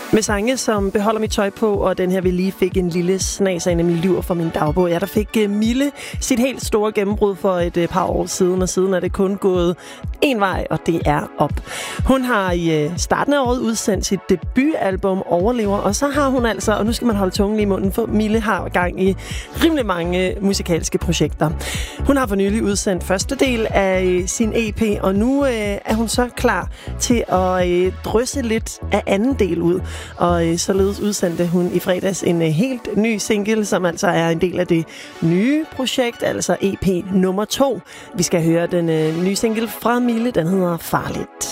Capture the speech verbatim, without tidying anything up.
Med sange, som Beholder mit tøj på, og den her, vi lige fik en lille snas af, nemlig Lyver fra min dagbog. Ja, der fik uh, Mille sit helt store gennembrud for et uh, par år siden, og siden er det kun gået en vej, og det er op. Hun har i uh, starten af året udsendt sit debutalbum Overlever, og så har hun altså, og nu skal man holde tungen lige i munden, for Mille har gang i rimelig mange uh, musikalske projekter. Hun har for nylig udsendt første del af uh, sin E P, og nu uh, er hun så klar til at uh, drysse lidt af anden del ud. Og øh, således udsendte hun i fredags en øh, helt ny single, som altså er en del af det nye projekt, altså E P nummer to. Vi skal høre den øh, nye single fra Mille, den hedder Farligt.